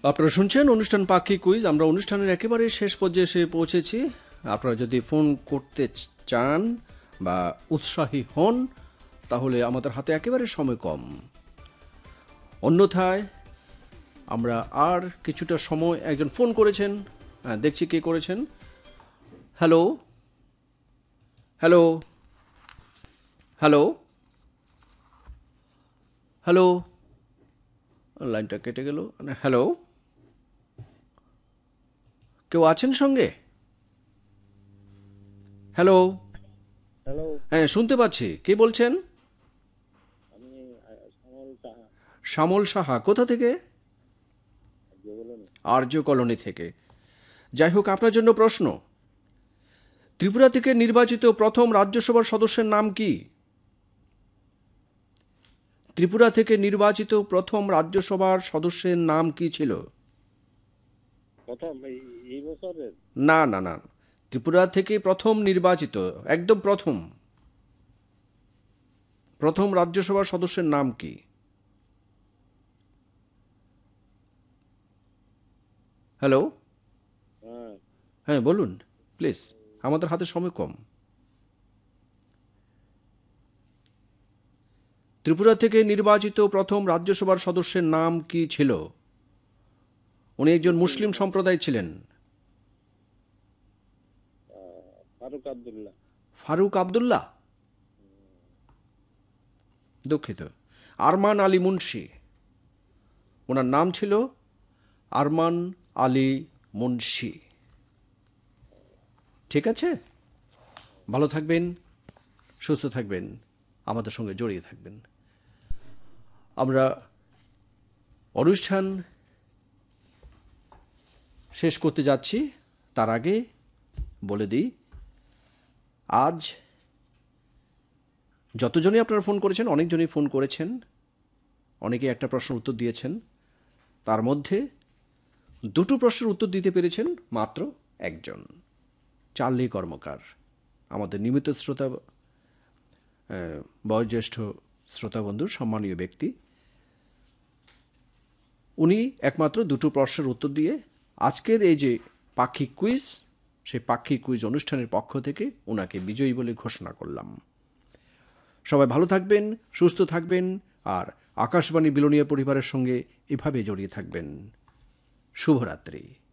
আপনারা শুনছেন অনুষ্ঠান পাখি কুইজ। আমরা অনুষ্ঠানের একেবারে শেষ পর্যায়ে এসে পৌঁছেছি। আপনারা যদি ফোন করতে চান বা উৎসাহী হন তাহলে আমাদের হাতে একেবারে সময় কম, অন্যথায় আমরা আর কিছুটা সময়। একজন ফোন করেছেন, দেখছি কে করেছেন। হ্যালো হ্যালো হ্যালো হ্যালো, লাইনটা কেটে গেল। হ্যালো, কেউ আছেন সঙ্গে? হ্যালো, হ্যালো, হ্যাঁ শুনতে পাচ্ছি। কে বলছেন? আমি শ্যামল সাহা। শ্যামল সাহা। কোথা থেকে? বলুন। আর্য কলোনি থেকে। যাই হোক, আপনার জন্য প্রশ্ন। ত্রিপুরা থেকে নির্বাচিত প্রথম রাজ্যসভার সদস্যের নাম কি? ত্রিপুরা থেকে নির্বাচিত প্রথম রাজ্যসভার সদস্যের নাম কি ছিল? প্রথম এই বছরের না না না, ত্রিপুরা থেকে প্রথম নির্বাচিত, একদম প্রথম প্রথম রাজ্যসভার সদস্যের নাম কি? হ্যালো, হ্যাঁ, হ্যাঁ বলুন প্লিজ, আমাদের হাতে সময় কম। ত্রিপুরা থেকে নির্বাচিত প্রথম রাজ্যসভার সদস্যের নাম কি ছিল? উনি একজন মুসলিম সম্প্রদায় ছিলেন। ফারুক আব্দুল্লাহ। ফারুক আবদুল্লাহ? দুঃখিত, আরমান আলী মুন্সি। ওনার নাম ছিল আরমান আলী মুন্সি। ঠিক আছে, ভালো থাকবেন, সুস্থ থাকবেন, আমাদের সঙ্গে জড়িয়ে থাকবেন। আমরা অনুষ্ঠান শেষ করতে যাচ্ছি। তার আগে বলে দিই, আজ যতজনই আপনারা ফোন করেছেন, অনেকজনই ফোন করেছেন, অনেকে একটা প্রশ্নের উত্তর দিয়েছেন। তার মধ্যে দুটো প্রশ্নের উত্তর দিতে পেরেছেন মাত্র একজন, চার্লি কর্মকার, আমাদের নিয়মিত শ্রোতা, বয়োজ্যেষ্ঠ শ্রোতা বন্ধুর সম্মানীয় ব্যক্তি। উনি একমাত্র দুটো প্রশ্নের উত্তর দিয়ে আজকের এই যে পাখি কুইজ, সেই পাখি কুইজ অনুষ্ঠানের পক্ষ থেকে ওনাকে বিজয়ী বলে ঘোষণা করলাম। সবাই ভালো থাকবেন, সুস্থ থাকবেন, আর আকাশবাণী বিলোনিয়া পরিবারের সঙ্গে এভাবে জড়িয়ে থাকবেন। শুভরাত্রি।